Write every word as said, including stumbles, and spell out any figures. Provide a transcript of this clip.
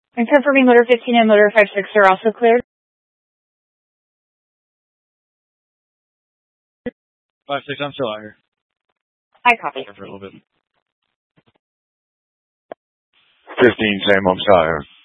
I'm confirming motor fifteen and motor five six are also cleared. five six, I'm still out here. I copy. For a little bit. fifteen, same, I'm still out here.